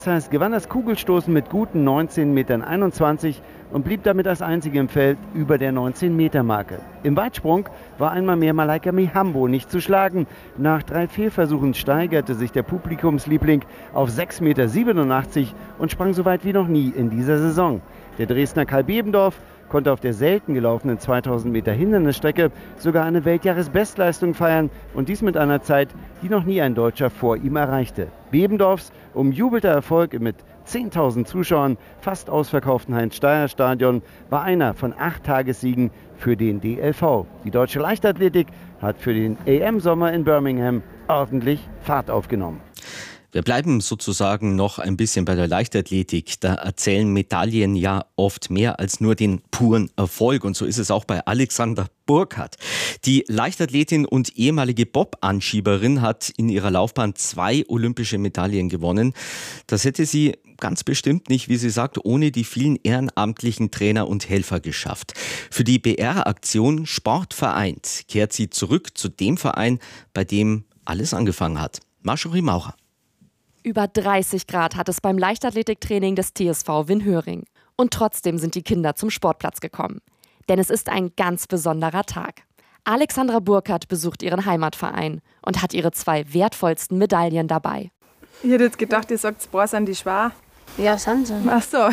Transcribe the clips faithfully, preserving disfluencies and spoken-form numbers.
Zeitz gewann das Kugelstoßen mit guten neunzehn Komma einundzwanzig Metern und blieb damit als einzige im Feld über der neunzehn Meter Marke. Im Weitsprung war einmal mehr Malaika Mihambo nicht zu schlagen. Nach drei Fehlversuchen steigerte sich der Publikumsliebling auf sechs Komma siebenundachtzig Meter und sprang so weit wie noch nie in dieser Saison. Der Dresdner Kai Bebendorf konnte auf der selten gelaufenen zweitausend Meter Hindernisstrecke sogar eine Weltjahresbestleistung feiern und dies mit einer Zeit, die noch nie ein Deutscher vor ihm erreichte. Bebendorfs umjubelter Erfolg mit zehntausend Zuschauern, fast ausverkauften Heinz-Steier-Stadion, war einer von acht Tagessiegen für den D L V. Die deutsche Leichtathletik hat für den A M-Sommer in Birmingham ordentlich Fahrt aufgenommen. Wir bleiben sozusagen noch ein bisschen bei der Leichtathletik. Da erzählen Medaillen ja oft mehr als nur den puren Erfolg. Und so ist es auch bei Alexandra Burkhardt. Die Leichtathletin und ehemalige Bob-Anschieberin hat in ihrer Laufbahn zwei olympische Medaillen gewonnen. Das hätte sie ganz bestimmt nicht, wie sie sagt, ohne die vielen ehrenamtlichen Trainer und Helfer geschafft. Für die B R-Aktion Sport vereint kehrt sie zurück zu dem Verein, bei dem alles angefangen hat. Marjorie Maurer. Über dreißig Grad hat es beim Leichtathletiktraining des T S V Winhöring. Und trotzdem sind die Kinder zum Sportplatz gekommen. Denn es ist ein ganz besonderer Tag. Alexandra Burkhardt besucht ihren Heimatverein und hat ihre zwei wertvollsten Medaillen dabei. Ich hätte jetzt gedacht, ihr sagt, es sind die Schwa. Ja, sind sie. Ach so.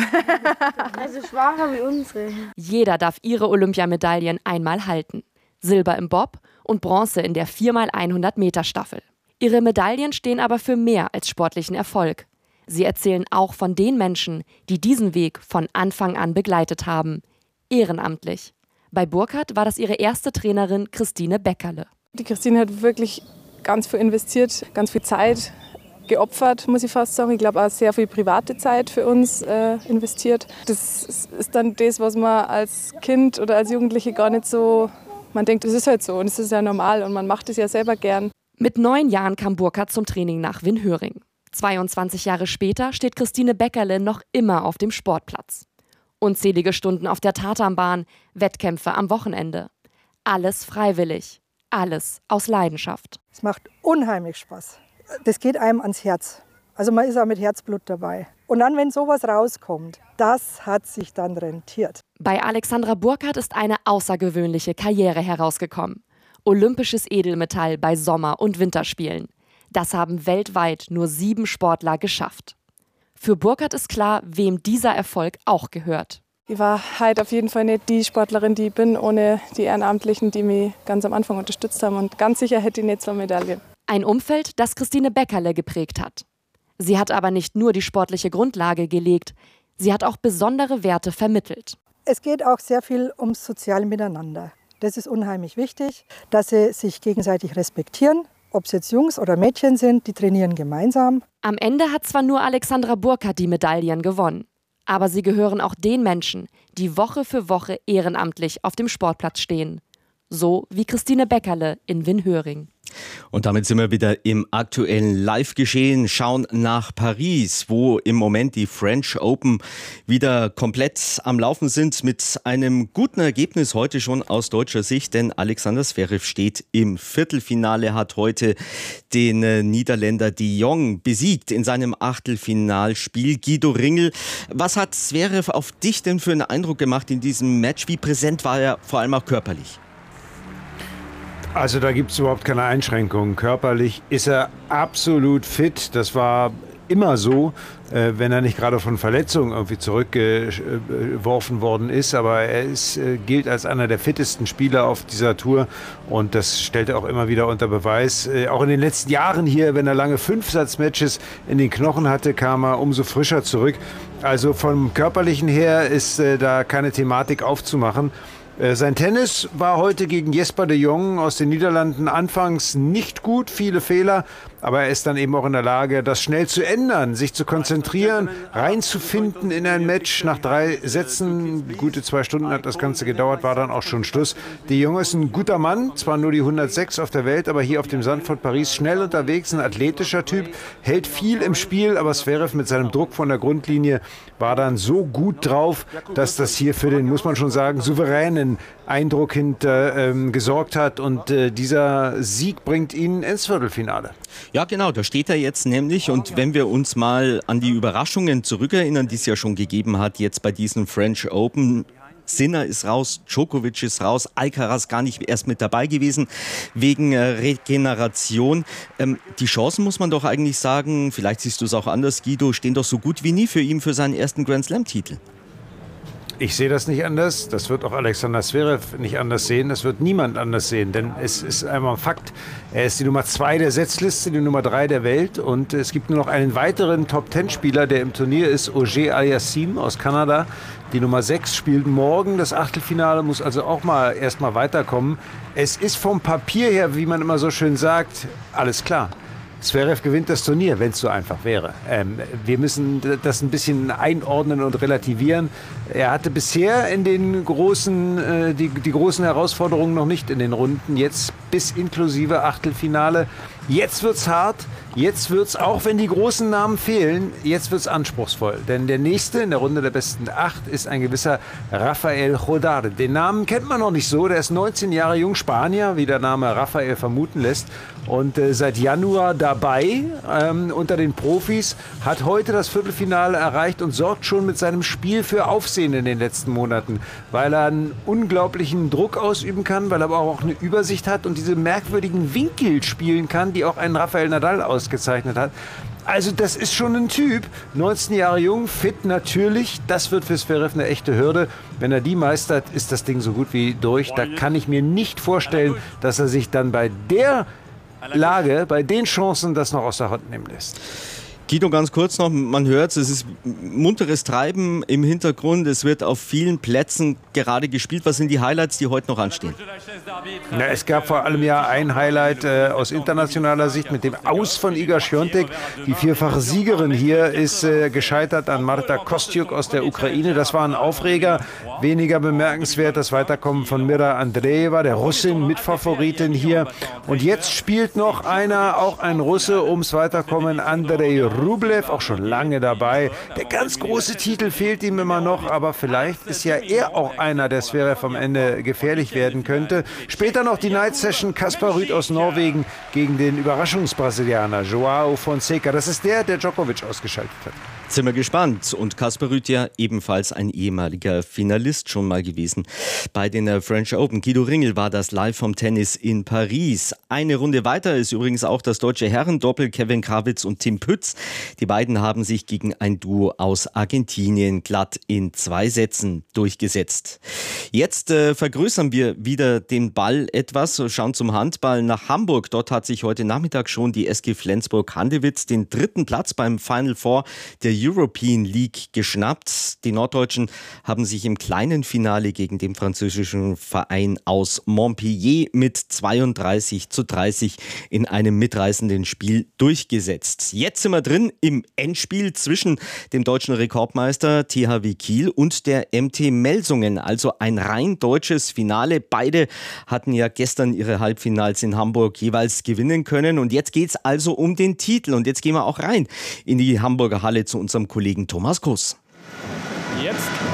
Also schwacher wie unsere. Jeder darf ihre Olympiamedaillen einmal halten. Silber im Bob und Bronze in der vier mal hundert Meter Staffel. Ihre Medaillen stehen aber für mehr als sportlichen Erfolg. Sie erzählen auch von den Menschen, die diesen Weg von Anfang an begleitet haben. Ehrenamtlich. Bei Burkhardt war das ihre erste Trainerin Christine Beckerle. Die Christine hat wirklich ganz viel investiert, ganz viel Zeit geopfert, muss ich fast sagen. Ich glaube auch sehr viel private Zeit für uns äh, investiert. Das ist dann das, was man als Kind oder als Jugendliche gar nicht so, man denkt, das ist halt so und es ist ja normal und man macht es ja selber gern. Mit neun Jahren kam Burkhardt zum Training nach Winhöring. zweiundzwanzig Jahre später steht Christine Beckerle noch immer auf dem Sportplatz. Unzählige Stunden auf der Tatanbahn, Wettkämpfe am Wochenende. Alles freiwillig, alles aus Leidenschaft. Es macht unheimlich Spaß. Das geht einem ans Herz. Also man ist auch mit Herzblut dabei. Und dann, wenn sowas rauskommt, das hat sich dann rentiert. Bei Alexandra Burkhardt ist eine außergewöhnliche Karriere herausgekommen. Olympisches Edelmetall bei Sommer- und Winterspielen. Das haben weltweit nur sieben Sportler geschafft. Für Burkhardt ist klar, wem dieser Erfolg auch gehört. Ich war halt auf jeden Fall nicht die Sportlerin, die ich bin, ohne die Ehrenamtlichen, die mich ganz am Anfang unterstützt haben. Und ganz sicher hätte ich nicht so eine Medaille. Ein Umfeld, das Christine Beckerle geprägt hat. Sie hat aber nicht nur die sportliche Grundlage gelegt, sie hat auch besondere Werte vermittelt. Es geht auch sehr viel ums soziale Miteinander. Das ist unheimlich wichtig, dass sie sich gegenseitig respektieren. Ob es jetzt Jungs oder Mädchen sind, die trainieren gemeinsam. Am Ende hat zwar nur Alexandra Burkhardt die Medaillen gewonnen, aber sie gehören auch den Menschen, die Woche für Woche ehrenamtlich auf dem Sportplatz stehen. So wie Christine Beckerle in Winhöring. Und damit sind wir wieder im aktuellen Live-Geschehen, schauen nach Paris, wo im Moment die French Open wieder komplett am Laufen sind mit einem guten Ergebnis heute schon aus deutscher Sicht, denn Alexander Zverev steht im Viertelfinale, hat heute den Niederländer de Jong besiegt in seinem Achtelfinalspiel. Guido Ringel, was hat Zverev auf dich denn für einen Eindruck gemacht in diesem Match? Wie präsent war er vor allem auch körperlich? Also da gibt es überhaupt keine Einschränkungen. Körperlich ist er absolut fit. Das war immer so, äh, wenn er nicht gerade von Verletzungen irgendwie zurückgeworfen worden ist. Aber er ist, äh, gilt als einer der fittesten Spieler auf dieser Tour. Und das stellt er auch immer wieder unter Beweis. Äh, auch in den letzten Jahren hier, wenn er lange Fünfsatzmatches in den Knochen hatte, kam er umso frischer zurück. Also vom Körperlichen her ist äh, da keine Thematik aufzumachen. Sein Tennis war heute gegen Jesper de Jong aus den Niederlanden anfangs nicht gut, viele Fehler, aber er ist dann eben auch in der Lage, das schnell zu ändern, sich zu konzentrieren, reinzufinden in ein Match. Nach drei Sätzen, gute zwei Stunden hat das Ganze gedauert, war dann auch schon Schluss. De Jong ist ein guter Mann, zwar nur die hundertsechs auf der Welt, aber hier auf dem Sand von Paris schnell unterwegs, ein athletischer Typ, hält viel im Spiel, aber Zverev mit seinem Druck von der Grundlinie war dann so gut drauf, dass das hier für den, muss man schon sagen, souveränen Eindruck hinter ähm, gesorgt hat. Und äh, dieser Sieg bringt ihn ins Viertelfinale. Ja, genau, da steht er jetzt nämlich. Und wenn wir uns mal an die Überraschungen zurückerinnern, die es ja schon gegeben hat, jetzt bei diesen French Open. Sinner ist raus, Djokovic ist raus, Alcaraz gar nicht erst mit dabei gewesen wegen äh, Regeneration. Ähm, die Chancen, muss man doch eigentlich sagen, vielleicht siehst du es auch anders, Guido, stehen doch so gut wie nie für ihn für seinen ersten Grand Slam-Titel. Ich sehe das nicht anders. Das wird auch Alexander Zverev nicht anders sehen. Das wird niemand anders sehen. Denn es ist einmal ein Fakt. Er ist die Nummer zwei der Setzliste, die Nummer drei der Welt. Und es gibt nur noch einen weiteren Top-Ten-Spieler, der im Turnier ist, Auger Aliassime aus Kanada. Die Nummer sechs spielt morgen das Achtelfinale, muss also auch mal erst mal weiterkommen. Es ist vom Papier her, wie man immer so schön sagt, alles klar. Zverev gewinnt das Turnier, wenn es so einfach wäre. Ähm, wir müssen das ein bisschen einordnen und relativieren. Er hatte bisher in den großen, äh, die, die großen Herausforderungen noch nicht in den Runden. Jetzt bis inklusive Achtelfinale. Jetzt wird's hart. Jetzt wird's, auch wenn die großen Namen fehlen, jetzt wird's anspruchsvoll. Denn der nächste in der Runde der besten acht ist ein gewisser Rafael Jodar. Den Namen kennt man noch nicht so. Der ist neunzehn Jahre jung, Spanier, wie der Name Rafael vermuten lässt. Und äh, seit Januar dabei ähm, unter den Profis, hat heute das Viertelfinale erreicht und sorgt schon mit seinem Spiel für Aufsehen in den letzten Monaten, weil er einen unglaublichen Druck ausüben kann, weil er aber auch eine Übersicht hat und diese merkwürdigen Winkel spielen kann, die auch einen Rafael Nadal ausgezeichnet hat. Also das ist schon ein Typ, neunzehn Jahre jung, fit natürlich, das wird für Zverev eine echte Hürde. Wenn er die meistert, ist das Ding so gut wie durch. Da kann ich mir nicht vorstellen, dass er sich dann bei der Lage, bei den Chancen das noch aus der Hand nehmen lässt. Guido, ganz kurz noch, man hört es, es ist munteres Treiben im Hintergrund, es wird auf vielen Plätzen gerade gespielt. Was sind die Highlights, die heute noch anstehen? Ja, es gab vor allem ja ein Highlight äh, aus internationaler Sicht mit dem Aus von Iga Świątek. Die vierfache Siegerin hier ist äh, gescheitert an Marta Kostyuk aus der Ukraine. Das war ein Aufreger. Weniger bemerkenswert das Weiterkommen von Mira Andreeva, der Russin, Mitfavoritin hier. Und jetzt spielt noch einer, auch ein Russe, ums Weiterkommen, Andrei Rublev, auch schon lange dabei. Der ganz große Titel fehlt ihm immer noch, aber vielleicht ist ja er auch einer, der Zverev am Ende gefährlich werden könnte. Später noch die Night Session, Kaspar Rüth aus Norwegen gegen den Überraschungsbrasilianer Joao Fonseca. Das ist der, der Djokovic ausgeschaltet hat. Sind wir gespannt. Und Kaspar Rüth ja ebenfalls ein ehemaliger Finalist schon mal gewesen bei den French Open. Guido Ringel war das live vom Tennis in Paris. Eine Runde weiter ist übrigens auch das deutsche Herrendoppel Kevin Krawitz und Tim Pütz. Die beiden haben sich gegen ein Duo aus Argentinien glatt in zwei Sätzen durchgesetzt. Jetzt äh, vergrößern wir wieder den Ball etwas, schauen zum Handball nach Hamburg. Dort hat sich heute Nachmittag schon die S G Flensburg-Handewitt den dritten Platz beim Final Four der European League geschnappt. Die Norddeutschen haben sich im kleinen Finale gegen den französischen Verein aus Montpellier mit zweiunddreißig zu dreißig in einem mitreißenden Spiel durchgesetzt. Jetzt sind wir drin im Endspiel zwischen dem deutschen Rekordmeister T H W Kiel und der M T Melsungen. Also ein rein deutsches Finale. Beide hatten ja gestern ihre Halbfinals in Hamburg jeweils gewinnen können. Und jetzt geht es also um den Titel. Und jetzt gehen wir auch rein in die Hamburger Halle zu unserem Kollegen Thomas Kuss. Jetzt.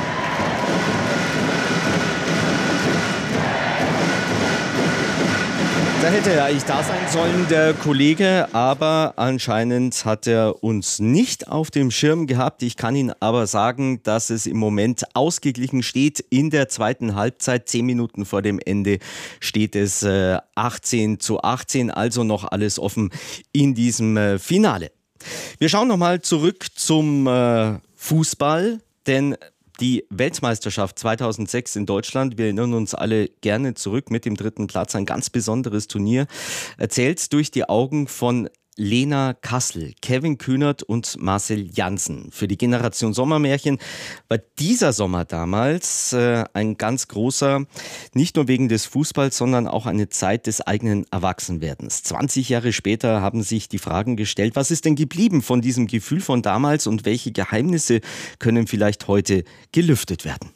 Da hätte er eigentlich da sein sollen, der Kollege, aber anscheinend hat er uns nicht auf dem Schirm gehabt. Ich kann Ihnen aber sagen, dass es im Moment ausgeglichen steht in der zweiten Halbzeit. Zehn Minuten vor dem Ende steht es äh, achtzehn zu achtzehn, also noch alles offen in diesem äh, Finale. Wir schauen nochmal zurück zum äh, Fußball, denn die Weltmeisterschaft zweitausendsechs in Deutschland, wir erinnern uns alle gerne zurück mit dem dritten Platz, ein ganz besonderes Turnier, erzählt durch die Augen von Lena Kassel, Kevin Kühnert und Marcel Janssen. Für die Generation Sommermärchen war dieser Sommer damals äh, ein ganz großer, nicht nur wegen des Fußballs, sondern auch eine Zeit des eigenen Erwachsenwerdens. zwanzig Jahre später haben sich die Fragen gestellt, was ist denn geblieben von diesem Gefühl von damals und welche Geheimnisse können vielleicht heute gelüftet werden?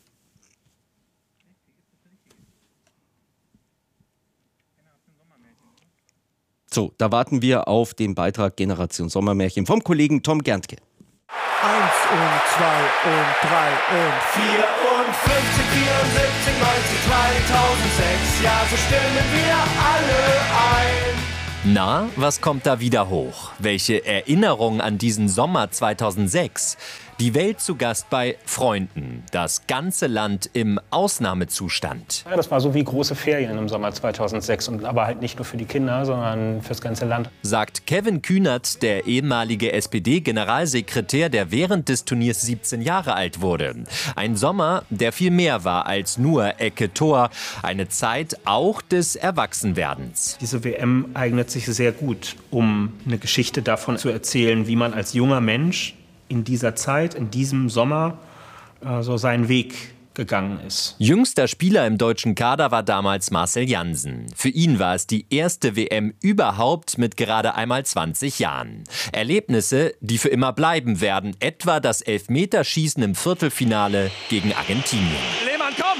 So, da warten wir auf den Beitrag Generation Sommermärchen vom Kollegen Tom Gerntke. Eins und zwei und drei und vier und fünfzig, vierundsiebzig, neunzig, zweitausendsechs. Ja, so stimmen wir alle ein. Na, was kommt da wieder hoch? Welche Erinnerung an diesen Sommer zweitausendsechs? Die Welt zu Gast bei Freunden. Das ganze Land im Ausnahmezustand. Ja, das war so wie große Ferien im Sommer zweitausendsechs. Und aber halt nicht nur für die Kinder, sondern fürs ganze Land. Sagt Kevin Kühnert, der ehemalige S P D-Generalsekretär, der während des Turniers siebzehn Jahre alt wurde. Ein Sommer, der viel mehr war als nur Ecke Tor. Eine Zeit auch des Erwachsenwerdens. Diese W M eignet sich sehr gut, um eine Geschichte davon zu erzählen, wie man als junger Mensch in dieser Zeit, in diesem Sommer, äh, so seinen Weg gegangen ist. Jüngster Spieler im deutschen Kader war damals Marcel Jansen. Für ihn war es die erste W M überhaupt mit gerade einmal zwanzig Jahren. Erlebnisse, die für immer bleiben werden, etwa das Elfmeterschießen im Viertelfinale gegen Argentinien. Lehmann, komm!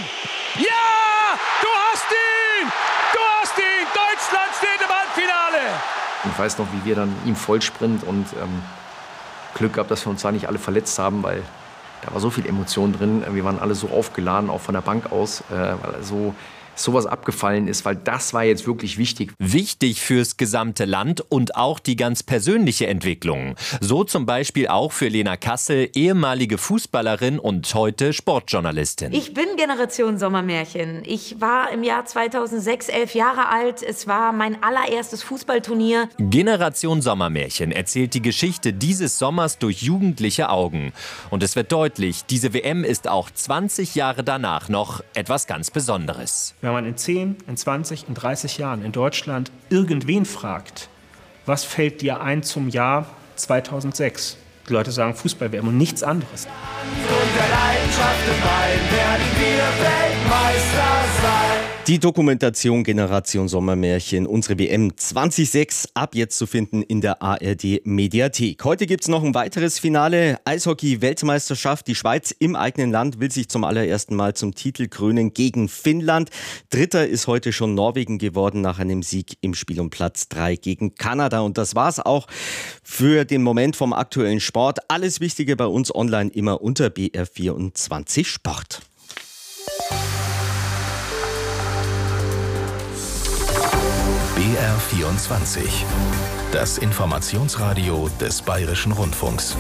Ja! Du hast ihn! Du hast ihn! Deutschland steht im Halbfinale! Ich weiß noch, wie wir dann im Vollsprint und ähm Glück gehabt, dass wir uns da nicht alle verletzt haben, weil da war so viel Emotion drin. Wir waren alle so aufgeladen, auch von der Bank aus, weil so sowas abgefallen ist, weil das war jetzt wirklich wichtig. Wichtig fürs gesamte Land und auch die ganz persönliche Entwicklung. So zum Beispiel auch für Lena Kassel, ehemalige Fußballerin und heute Sportjournalistin. Ich bin Generation Sommermärchen. Ich war im Jahr zweitausendsechs elf Jahre alt. Es war mein allererstes Fußballturnier. Generation Sommermärchen erzählt die Geschichte dieses Sommers durch jugendliche Augen. Und es wird deutlich, diese W M ist auch zwanzig Jahre danach noch etwas ganz Besonderes. Wenn man in zehn, in zwanzig, in dreißig Jahren in Deutschland irgendwen fragt, was fällt dir ein zum Jahr zweitausendsechs? Die Leute sagen Fußball-W M und nichts anderes. Und der Leidenschaft im Bein werden wir Weltmeister sein. Die Dokumentation Generation Sommermärchen, unsere W M zwanzig null sechs, ab jetzt zu finden in der A R D-Mediathek. Heute gibt es noch ein weiteres Finale, Eishockey-Weltmeisterschaft. Die Schweiz im eigenen Land will sich zum allerersten Mal zum Titel krönen gegen Finnland. Dritter ist heute schon Norwegen geworden nach einem Sieg im Spiel um Platz drei gegen Kanada. Und das war's auch für den Moment vom aktuellen Sport. Alles Wichtige bei uns online immer unter B R vierundzwanzig Sport. B R vierundzwanzig, das Informationsradio des Bayerischen Rundfunks.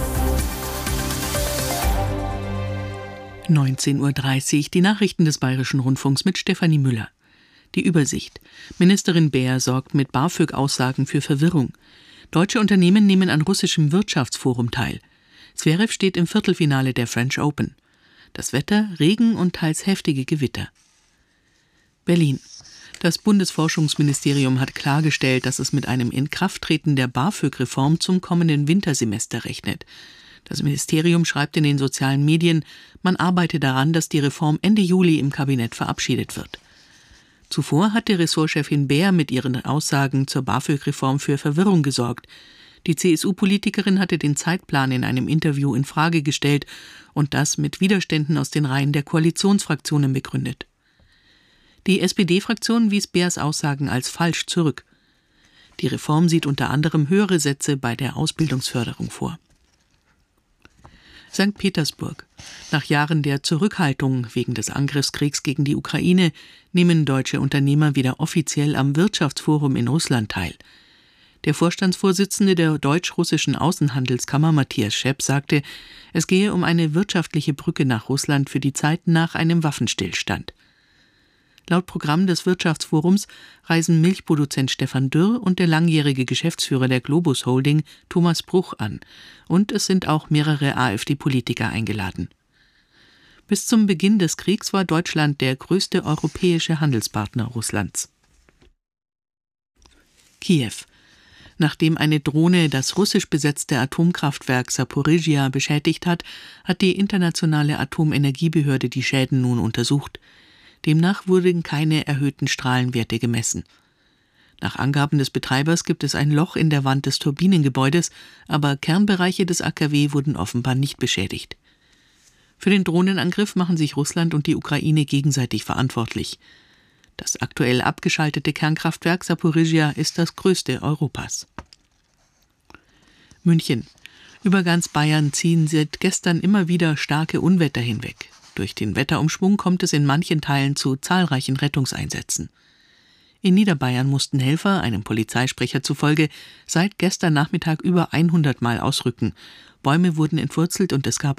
neunzehn Uhr dreißig, die Nachrichten des Bayerischen Rundfunks mit Stefanie Müller. Die Übersicht. Ministerin Baer sorgt mit BAföG-Aussagen für Verwirrung. Deutsche Unternehmen nehmen an russischem Wirtschaftsforum teil. Zverev steht im Viertelfinale der French Open. Das Wetter, Regen und teils heftige Gewitter. Berlin. Das Bundesforschungsministerium hat klargestellt, dass es mit einem Inkrafttreten der BAföG-Reform zum kommenden Wintersemester rechnet. Das Ministerium schreibt in den sozialen Medien, man arbeite daran, dass die Reform Ende Juli im Kabinett verabschiedet wird. Zuvor hatte Ressortchefin Baer mit ihren Aussagen zur BAföG-Reform für Verwirrung gesorgt. Die C S U-Politikerin hatte den Zeitplan in einem Interview in Frage gestellt und das mit Widerständen aus den Reihen der Koalitionsfraktionen begründet. Die S P D-Fraktion wies Baers Aussagen als falsch zurück. Die Reform sieht unter anderem höhere Sätze bei der Ausbildungsförderung vor. Sankt Petersburg. Nach Jahren der Zurückhaltung wegen des Angriffskriegs gegen die Ukraine nehmen deutsche Unternehmer wieder offiziell am Wirtschaftsforum in Russland teil. Der Vorstandsvorsitzende der deutsch-russischen Außenhandelskammer Matthias Schepp sagte, es gehe um eine wirtschaftliche Brücke nach Russland für die Zeit nach einem Waffenstillstand. Laut Programm des Wirtschaftsforums reisen Milchproduzent Stefan Dürr und der langjährige Geschäftsführer der Globus Holding Thomas Bruch an. Und es sind auch mehrere AfD-Politiker eingeladen. Bis zum Beginn des Kriegs war Deutschland der größte europäische Handelspartner Russlands. Kiew. Nachdem eine Drohne das russisch besetzte Atomkraftwerk Saporizhia beschädigt hat, hat die internationale Atomenergiebehörde die Schäden nun untersucht. Demnach wurden keine erhöhten Strahlenwerte gemessen. Nach Angaben des Betreibers gibt es ein Loch in der Wand des Turbinengebäudes, aber Kernbereiche des A K W wurden offenbar nicht beschädigt. Für den Drohnenangriff machen sich Russland und die Ukraine gegenseitig verantwortlich. Das aktuell abgeschaltete Kernkraftwerk Saporizhia ist das größte Europas. München. Über ganz Bayern ziehen seit gestern immer wieder starke Unwetter hinweg. Durch den Wetterumschwung kommt es in manchen Teilen zu zahlreichen Rettungseinsätzen. In Niederbayern mussten Helfer, einem Polizeisprecher zufolge, seit gestern Nachmittag über hundert Mal ausrücken. Bäume wurden entwurzelt und es gab